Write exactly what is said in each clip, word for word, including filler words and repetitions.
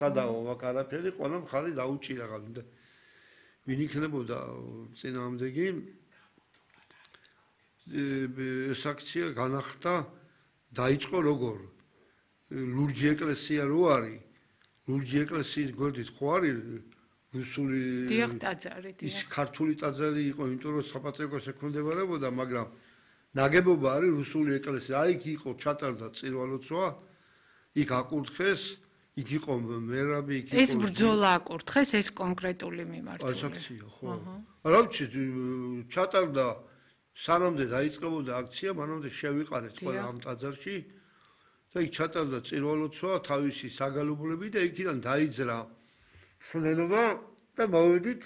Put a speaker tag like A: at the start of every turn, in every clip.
A: სადაო აქ არაფერი, ყველა მხარე დაუჭირა გავიდა. ვინ იქნებოდა წინააღმდეგი? ეს აქცია განახდა, დაიწყო როგორ? ლურჯი ეკლესია რო არის, ლურჯი ეკლესიის გვერდით ხო არის რუსული
B: დიახ ტაძარი,
A: ის ქართული ტაძარი იყო, იმიტომ რომ საპატრიარქოს ექვემდებარებოდა, მაგრამ ნაგებობა არის რუსული ეკლესია. აი იქ იყო ჩატარდა წირვალოცვა, იქ აკურთხეს, იქ იყო მერაბი, იქ იყო
B: ეს ბრძოლა აკურთხეს, ეს კონკრეტული მიმართულება.
A: ეს აქცია, ხო. რა ვიცი, ჩატარდა სანამდე დაიწყებოდა აქცია, მანამდე შევიყარეთ ყველა ამ ტაძარში და იქ ჩატარდა წირვალოცვა, თავისი საგალობლები და იქიდან დაიძრა მშვენივრობა და მოვედით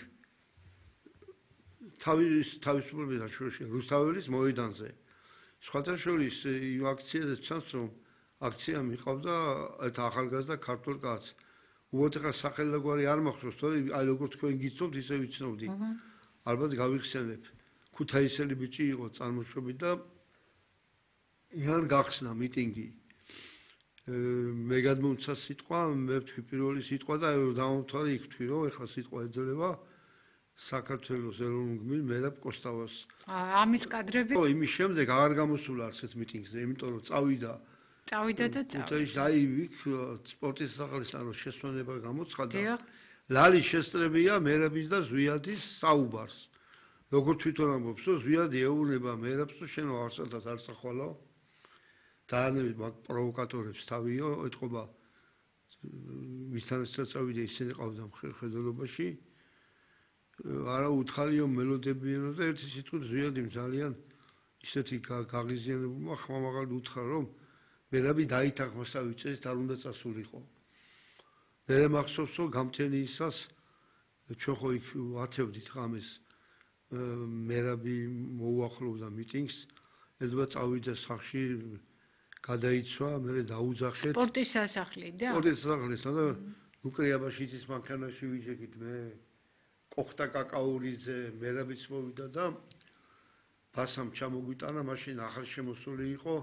A: თავის თავისუფლების შორში რუსთაველის მოედანზე. სხვათა შორის იმ აქციაზე ჩანს, რომ აქცია მიყავდა ერთ ახალგაზრდა ქართულ კაცს. უბრალოდ ახლა სახელი და გვარი არ მახსოვს, თორე აი როგორც თქვენ გიცნობთ, ისე ვიცნობდი. ალბათ გავიხსენებ. ქუთაისელი ბიჭი იყო წარმოშობით და იან გახსნა მიტინგი. მე გადმომცა სიტყვა, მე ვთქვი პირველი სიტყვა და დავამთავრე იქ ვთქვი, რომ ეხლა სიტყვა ეძლევა საქართველოს ეროვნულ გმირ მერაბ კოსტავას.
B: ამის კადრები?
A: ო, იმის შემდეგ აღარ გამოსულა არც ერთ მიტინგზე, იმიტომ რომ წავიდა.
B: წავიდა და წავიდა.
A: ქუთაისში აი იქ სპორტის სახელოსთან რომ შესვენება გამოცხადა. ლალის შესწრებია მერაბის და ზვიადის საუბარს. როგორ თვითონ ამბობს, რომ ზვიადი ეუბნება მერაბს, რომ შენ ვარსალდას არ წახვალო. დაანებით მაგ პროვოკატორებს თავიო, ეთყობა მისთან ერთად წავიდა ისინი ყავდა მხედველობაში. არა უთხარიო მელოდებიანო და ერთი სიტყვით ზვიადიმ ძალიან ისეთი გაღიზიანებულმა ხმამაღალი უთხრა, რომ მერაბი დაითანხმასა ვიწეს და არ უნდა წასულიყო. მერე მახსოვს, რომ გამთენიისას ჩვენ ხო იქ ვათევდით ღამეს მერაბი მოუახლოვდა მიტინგს, ედვა წავიდა სახში გადაიცვა, მერე დაუძახეთ.
B: სპორტის სასახლიდან?
A: სპორტის სასახლიდან და უკრიაბაშიძის მანქანაში ვიჯექით მე. ოხტა კაკაურიძე მერაბიც მოვიდა და ბასამ ჩამოგვიტანა, მაშინ ახალ შემოსული იყო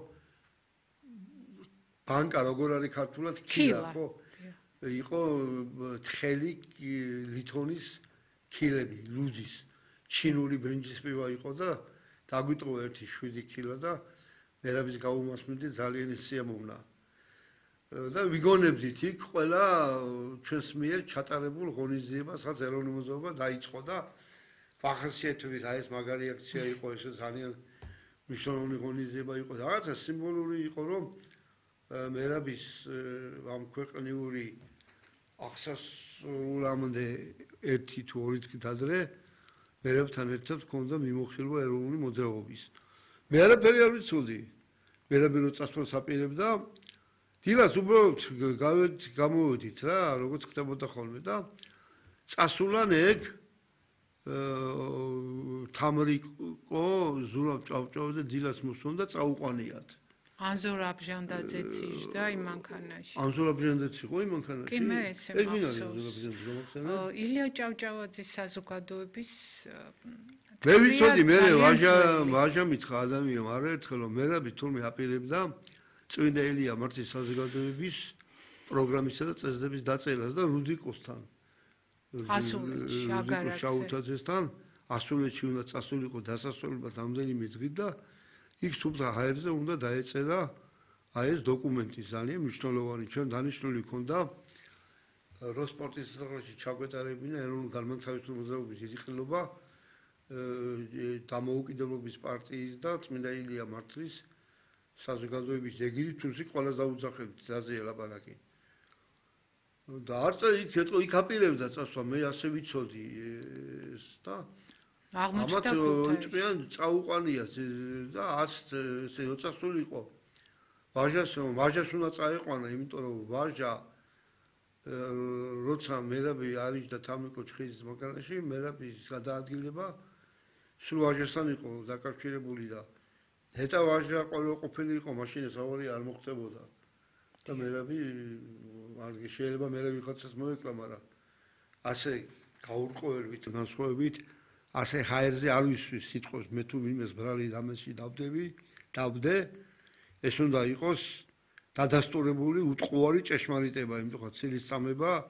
A: ბანკა როგორ არის ქართულად ქილა, ხო? იყო თხელი ლითონის ქილები, ლუძის, ჩინური ბრინჯის პივა იყო და დაგვიტყო ერთი შვიდი ქილა და მერაბის გაუმასმინდი ძალიან სიამოვნა. და ვიგონებდით იქ ყველა ჩვენს მიერ ჩატარებულ ღონისძიებას, რაც ეროვნული მუზეუმმა დაიწყო და ვახასიათებით, აი ეს მაგარი აქცია იყო, ეს ძალიან მნიშვნელოვანი ღონისძიება იყო და რაღაცა სიმბოლური იყო, რომ მერაბის ამ ქვეყნიური აღსასრულამდე ერთი თუ ორი დღით ადრე მერაბთან ერთად ჰქონდა მიმოხილვა ეროვნული მოძრაობის. მე არაფერი არ ვიცოდი. მერაბი რო წასვლას აპირებდა დილას უბრალოდ გამოვედით რა, როგორც ხდებოდა ხოლმე და წასულან ეგ თამრიკო ზურაბ ჭავჭავაძე დილას მოსვლა და წაუყვანიათ.
B: ანზორ აბჟანდაძეც იჯდა იმ მანქანაში.
A: ანზორ აბჟანდაძეც იყო იმ მანქანაში?
B: კი, მე ესე მახსოვს. ილია ჭავჭავაძის საზოგადოების
A: მე ვიცოდი, მე ვაჟა ვაჟა მითხრა ადამიანმა არაერთხელ, რომ მერაბი თურმე აპირებდა წმინდა ელია მართლის საზოგადოების პროგრამისა და წესდების დაწერას და რუდიკოსთან.
B: ასულეთში, აგარაკზე.
A: შაუთაძესთან ასულეთში უნდა წასულიყო დასასრულებლად ამდენიმე დღით და იქ სუფთა ჰაერზე უნდა დაეწერა აი ეს დოკუმენტი ძალიან მნიშვნელოვანი. ჩვენ დანიშნული ქონდა როსპორტის სასახლეში ჩაგვეტარებინა ეროვნული განმათავისუფლებელი მოძრაობის იზიყილობა დამოუკიდებლობის პარტიის და წმინდა ილია მართლის საზოგადოების ეგიდით, თუმცა ყველას დაუძახებთ, დაზეა ლაპარაკი. და არც იქ ეტყო იქ აპირებდა წასვლა, მე ასე ვიცოდი ეს და
B: აღმოჩნდა
A: თვითონ წაუყვანია და ას ესე რო წასულიყო. ვაჟას ვაჟას უნდა წაეყვანა, იმიტომ რომ ვაჟა როცა მერაბი არის და თამიკო ჩხიძის მანქანაში, მერაბის გადაადგილება სულ ვაჟასთან იყო დაკავშირებული და ნეტა ვაჟა ყოველ ყოფილი იყო, მაშინ საუბარი არ მოხდებოდა. და მერაბი არ შეიძლება მერაბი ხოცას მოეკლა, მაგრამ ასე გაურკვევლით, განსხვავებით, ასე ჰაერზე არ ვისვის სიტყვებს, მე თუ იმეს ბრალი რამეში დავდები, დავდე, ეს უნდა იყოს დადასტურებული უტყუარი ჭეშმარიტება, იმიტომ რომ ცილის წამება